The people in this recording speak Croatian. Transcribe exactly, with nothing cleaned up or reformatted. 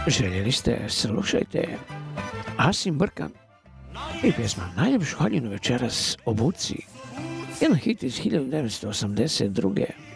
Željeli ste, slušajte Asim Brkan i pjesma Najljepšu haljinu večeras obuci. Jedan hit iz hiljadu devetsto osamdeset druge.